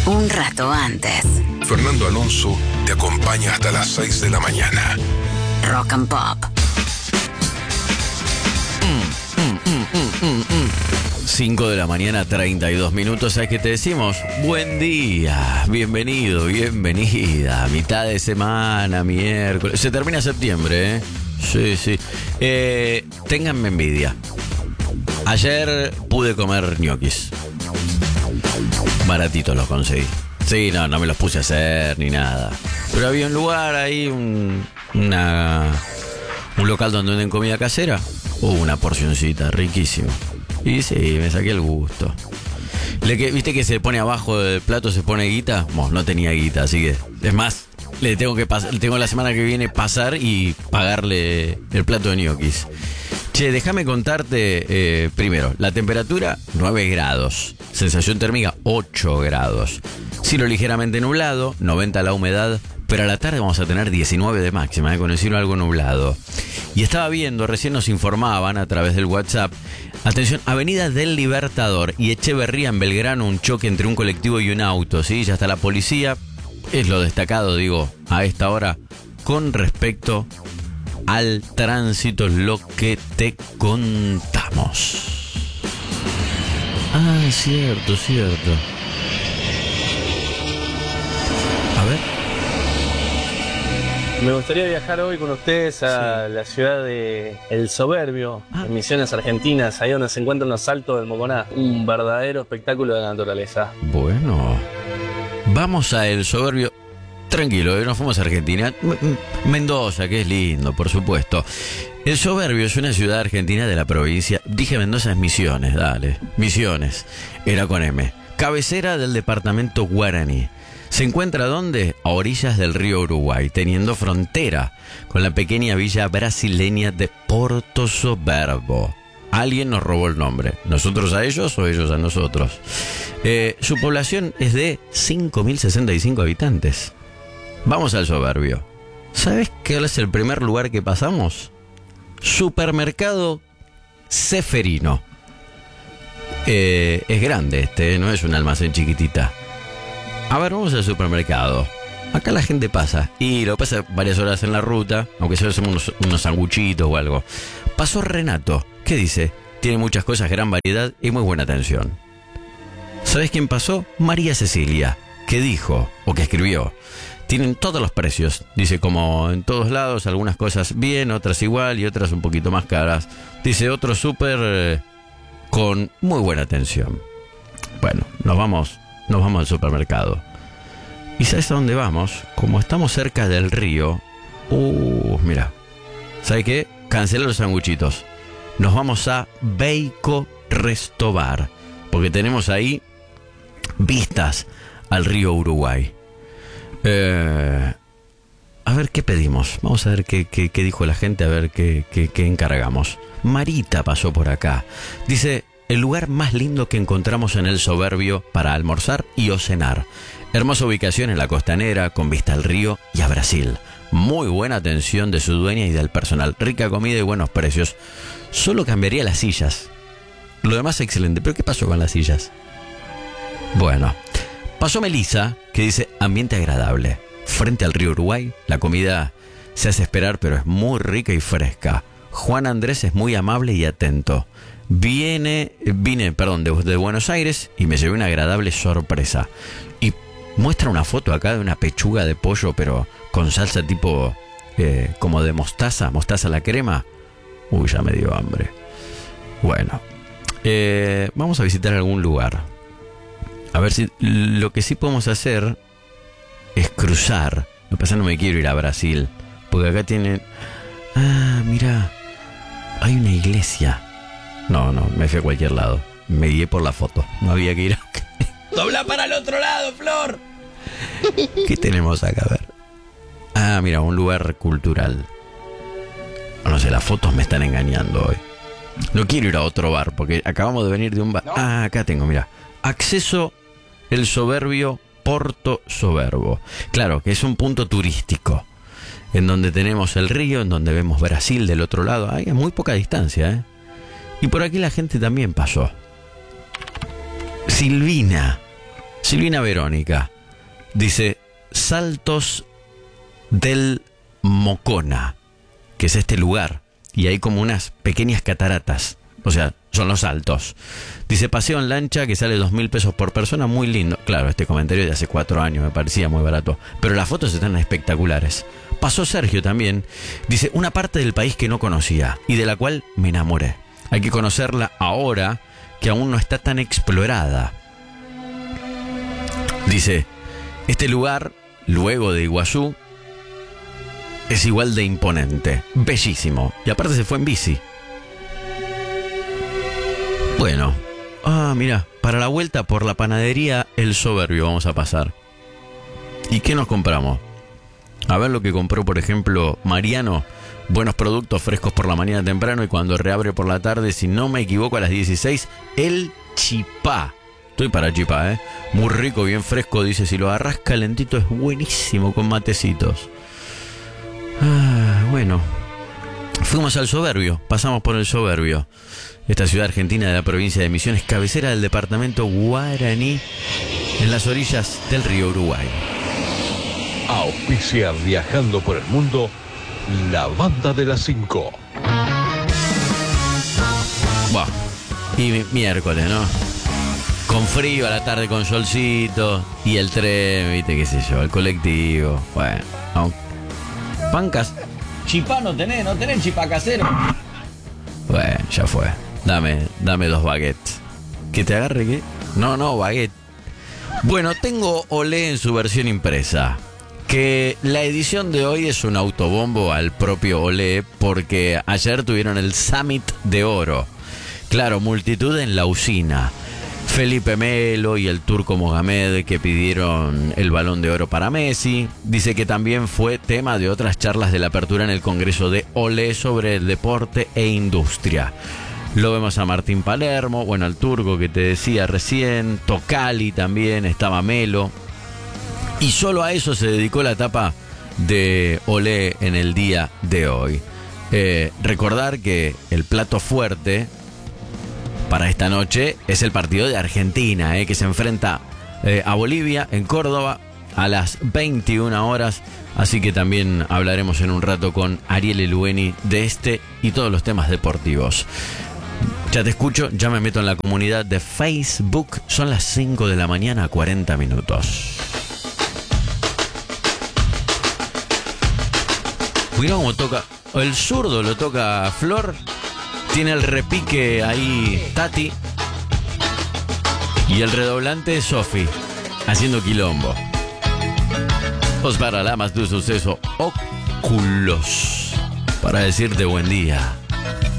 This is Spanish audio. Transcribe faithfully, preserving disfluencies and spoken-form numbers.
un rato antes. Fernando Alonso te acompaña hasta las seis de la mañana. Rock and Pop. Mm, mm, mm, mm, mm, mm. cinco de la mañana, treinta y dos minutos. ¿Sabes qué te decimos? Buen día, bienvenido, bienvenida. Mitad de semana, miércoles. Se termina septiembre, ¿eh? Sí, sí. Eh, ténganme envidia. Ayer pude comer ñoquis. Baratitos los conseguí. Sí, no, no me los puse a hacer ni nada. Pero había un lugar ahí, un, una, un local donde venden comida casera. Uh, una porcioncita, riquísimo. Y sí, me saqué el gusto. Le que, ¿Viste que se pone abajo del plato, se pone guita? Bueno, no tenía guita, así que... Es más, le tengo que pas- tengo la semana que viene pasar y pagarle el plato de ñoquis. Che, déjame contarte eh, primero. La temperatura, nueve grados. Sensación térmica, ocho grados. Cielo ligeramente nublado, noventa la humedad. Pero a la tarde vamos a tener diecinueve de máxima, eh, con el cielo algo nublado. Y estaba viendo, recién nos informaban a través del WhatsApp. Atención, Avenida del Libertador y Echeverría en Belgrano, un choque entre un colectivo y un auto, ¿sí? Ya está la policía. Es lo destacado, digo, a esta hora, con respecto al tránsito, lo que te contamos. Ah, cierto, cierto. A ver. Me gustaría viajar hoy con ustedes a sí. la ciudad de El Soberbio, ah. en Misiones Argentinas, ahí donde se encuentran los Saltos del Moconá. Un verdadero espectáculo de la naturaleza. Bueno, vamos a El Soberbio. Tranquilo, nos fuimos a Argentina. Mendoza, que es lindo, por supuesto. El Soberbio es una ciudad argentina de la provincia. Dije Mendoza es Misiones, dale. Misiones. Era con M. Cabecera del departamento Guaraní. ¿Se encuentra dónde? A orillas del río Uruguay, teniendo frontera con la pequeña villa brasileña de Porto Soberbo. Alguien nos robó el nombre. ¿Nosotros a ellos o ellos a nosotros? Eh, su población es de cinco mil sesenta y cinco habitantes. Vamos al Soberbio. ¿Sabes qué es el primer lugar que pasamos? Supermercado Ceferino. Eh, es grande este, no es un almacén chiquitita. A ver, vamos al supermercado. Acá la gente pasa. Y lo pasa varias horas en la ruta, aunque sea unos, unos sanguchitos o algo. Pasó Renato. ¿Qué dice? Tiene muchas cosas, gran variedad y muy buena atención. ¿Sabes quién pasó? María Cecilia. ¿Qué dijo? O que escribió. Tienen todos los precios. Dice, como en todos lados, algunas cosas bien, otras igual y otras un poquito más caras. Dice, otro súper eh, con muy buena atención. Bueno, nos vamos, nos vamos al supermercado. ¿Y sabes a dónde vamos? Como estamos cerca del río... Uh, mira. ¿Sabes qué? Cancela los sanguchitos. Nos vamos a Beico Restobar. Porque tenemos ahí vistas al río Uruguay. Eh, a ver qué pedimos. Vamos a ver qué, qué, qué dijo la gente, a ver qué, qué, qué encargamos. Marita pasó por acá. Dice, el lugar más lindo que encontramos en El Soberbio para almorzar y o cenar. Hermosa ubicación en la costanera, con vista al río y a Brasil. Muy buena atención de su dueña y del personal. Rica comida y buenos precios. Solo cambiaría las sillas. Lo demás excelente. ¿Pero qué pasó con las sillas? Bueno, pasó Melissa, que dice ambiente agradable. Frente al río Uruguay, la comida se hace esperar, pero es muy rica y fresca. Juan Andrés es muy amable y atento. Viene, vine, perdón, de, de Buenos Aires y me llevé una agradable sorpresa. Y muestra una foto acá de una pechuga de pollo, pero con salsa tipo eh, como de mostaza, mostaza a la crema. Uy, ya me dio hambre. Bueno, eh, vamos a visitar algún lugar. A ver si lo que sí podemos hacer es cruzar. Lo que pasa es que no me quiero ir a Brasil, porque acá tienen... Ah, mira, hay una iglesia. No, no, me fui a cualquier lado. Me guié por la foto. No había que ir a... ¡Dobla para el otro lado, Flor! ¿Qué tenemos acá? A ver. Ah, mira, un lugar cultural. No sé, las fotos me están engañando hoy. No quiero ir a otro bar, porque acabamos de venir de un bar. ¿No? Ah, acá tengo, mira. Acceso El Soberbio, Porto Soberbo. Claro, que es un punto turístico. En donde tenemos el río, en donde vemos Brasil del otro lado. Hay muy poca distancia, ¿eh? Y por aquí la gente también pasó. Silvina. Silvina Verónica dice Saltos del Mocona, que es este lugar, y hay como unas pequeñas cataratas, o sea, son los saltos. Dice paseo en lancha que sale dos mil pesos por persona, muy lindo. Claro, este comentario de hace cuatro años me parecía muy barato, pero las fotos están espectaculares. Pasó Sergio también, dice una parte del país que no conocía y de la cual me enamoré. Hay que conocerla ahora que aún no está tan explorada. Dice, este lugar, luego de Iguazú, es igual de imponente, bellísimo, y aparte se fue en bici. Bueno, ah, mira, para la vuelta por la panadería El Soberbio vamos a pasar. ¿Y qué nos compramos? A ver lo que compró, por ejemplo, Mariano. Buenos productos frescos por la mañana temprano y cuando reabre por la tarde, si no me equivoco, a las dieciséis, el chipá. Estoy para chipá, ¿eh? Muy rico, bien fresco, dice, si lo agarrás calentito es buenísimo con matecitos. Ah, bueno. Fuimos al Soberbio, pasamos por el Soberbio. Esta ciudad argentina de la provincia de Misiones, cabecera del departamento Guaraní, en las orillas del río Uruguay. Auspicia Viajando por el Mundo, la banda de las cinco. Buah, y mi- miércoles, ¿no? Con frío, a la tarde con solcito, y el tren, viste, qué sé yo, el colectivo. Bueno, no. Pancas. Chipá no tenés, no tenés chipá casero. Bueno, ya fue. Dame, dame dos baguettes. ¿Que te agarre qué? No, no, baguette. Bueno, tengo Olé en su versión impresa. Que la edición de hoy es un autobombo al propio Olé porque ayer tuvieron el Summit de Oro. Claro, multitud en la usina. Felipe Melo y el turco Mohamed que pidieron el Balón de Oro para Messi. Dice que también fue tema de otras charlas de la apertura en el Congreso de Olé sobre el deporte e industria. Lo vemos a Martín Palermo, bueno, al turco que te decía recién, Tocali también, estaba Melo. Y solo a eso se dedicó la etapa de Olé en el día de hoy. Eh, recordar que el plato fuerte para esta noche es el partido de Argentina, eh, que se enfrenta eh, a Bolivia en Córdoba a las veintiuna horas. Así que también hablaremos en un rato con Ariel Elueni de este y todos los temas deportivos. Ya te escucho, ya me meto en la comunidad de Facebook. Son las cinco de la mañana, cuarenta minutos. Mirá cómo toca. El zurdo lo toca Flor. Tiene el repique ahí Tati. Y el redoblante Sofi. Haciendo quilombo. Os paralamas de un suceso óculos. Para decirte buen día.